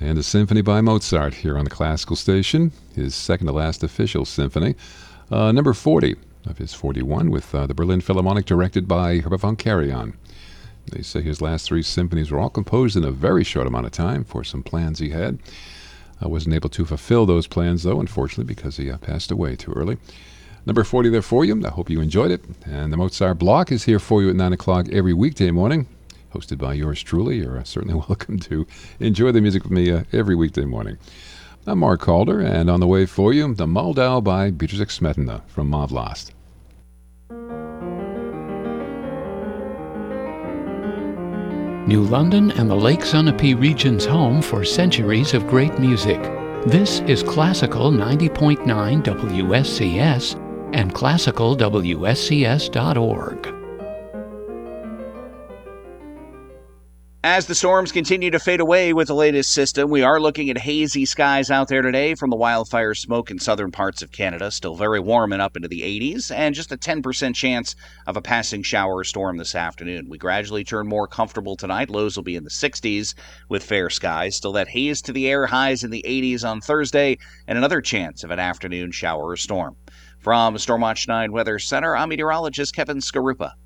And a symphony by Mozart here on the Classical Station, his second to last official symphony. Number 40 of his 41 with the Berlin Philharmonic, directed by Herbert von Karajan. They say his last three symphonies were all composed in a very short amount of time for some plans he had. I wasn't able to fulfill those plans, though, unfortunately, because he passed away too early. Number 40 there for you. I hope you enjoyed it. And the Mozart Block is here for you at 9 o'clock every weekday morning, hosted by yours truly. You're certainly welcome to enjoy the music with me every weekday morning. I'm Mark Calder, and on the way for you, the Moldau by Beatrice Smetana from Mavlast. New London and the Lake Sunapee region's home for centuries of great music. This is Classical 90.9 WSCS and classicalwscs.org. As the storms continue to fade away with the latest system, we are looking at hazy skies out there today from the wildfire smoke in southern parts of Canada. Still very warm and up into the 80s, and just a 10% chance of a passing shower or storm this afternoon. We gradually turn more comfortable tonight. Lows will be in the 60s with fair skies. Still that haze to the air, highs in the 80s on Thursday, and another chance of an afternoon shower or storm. From Stormwatch 9 Weather Center, I'm meteorologist Kevin Skarupa.